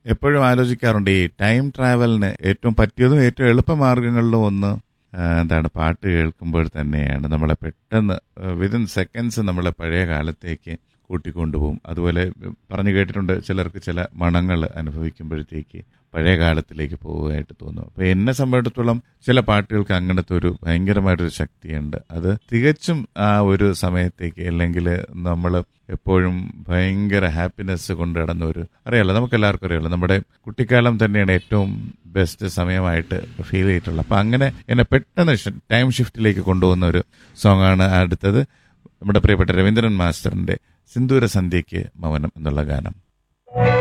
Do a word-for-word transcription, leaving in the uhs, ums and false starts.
എപ്പോഴും ആലോചിക്കാറുണ്ട് ഈ ടൈം ട്രാവലിന് ഏറ്റവും പറ്റിയതും ഏറ്റവും എളുപ്പമാർഗങ്ങളിലും ഒന്ന് ആ, എന്താണ് പാട്ട് കേൾക്കുമ്പോൾ തന്നെയാണ് നമ്മളെ പെട്ടെന്ന് വിതിൻ സെക്കൻഡ്സ് നമ്മളെ പഴയ കാലത്തേക്ക് കൂട്ടിക്കൊണ്ടുപോകും. അതുപോലെ പറഞ്ഞു കേട്ടിട്ടുണ്ട് ചിലർക്ക് ചില മണങ്ങൾ അനുഭവിക്കുമ്പോഴത്തേക്ക് പഴയ കാലത്തിലേക്ക് പോവുകയായിട്ട് തോന്നും. അപ്പോൾ എന്നെ സംബന്ധിച്ചിടത്തോളം ചില പാട്ടുകൾക്ക് അങ്ങനത്തെ ഒരു ഭയങ്കരമായിട്ടൊരു ശക്തിയുണ്ട്. അത് തികച്ചും ആ ഒരു സമയത്തേക്ക് അല്ലെങ്കിൽ നമ്മൾ എപ്പോഴും ഭയങ്കര ഹാപ്പിനെസ് കൊണ്ട് നടന്ന ഒരു അറിയാലോ, നമുക്ക് എല്ലാവർക്കും അറിയാലോ, നമ്മുടെ കുട്ടിക്കാലം തന്നെയാണ് ഏറ്റവും ബെസ്റ്റ് സമയമായിട്ട് ഫീൽ ചെയ്തിട്ടുള്ളത്. അപ്പം അങ്ങനെ എന്നെ പെട്ടെന്ന് ടൈം ഷിഫ്റ്റിലേക്ക് കൊണ്ടുപോകുന്ന ഒരു സോങ്ങാണ് അടുത്തത്. നമ്മുടെ പ്രിയപ്പെട്ട രവീന്ദ്രൻ മാസ്റ്ററിന്റെ സിന്ദൂര സന്ധ്യയ്ക്ക് മൗനം എന്നുള്ള ഗാനം.